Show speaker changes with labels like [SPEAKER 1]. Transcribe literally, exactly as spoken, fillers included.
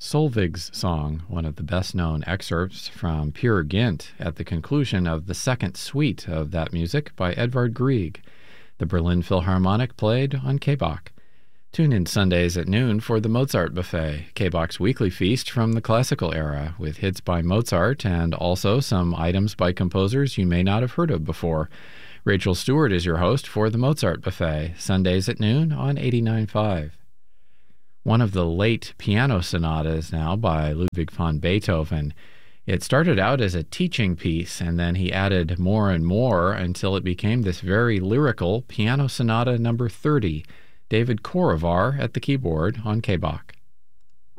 [SPEAKER 1] Solveig's Song, one of the best-known excerpts from Peer Gynt at the conclusion of the second suite of that music by Edvard Grieg. The Berlin Philharmonic played on K B O C. Tune in Sundays at noon for the Mozart Buffet, K B O C's weekly feast from the classical era, with hits by Mozart and also some items by composers you may not have heard of before. Rachel Stewart is your host for the Mozart Buffet, Sundays at noon on eighty-nine point five. One of the late piano sonatas now by Ludwig van Beethoven. It started out as a teaching piece, and then he added more and more until it became this very lyrical Piano Sonata number thirty. David Korovar at the keyboard on K B O C.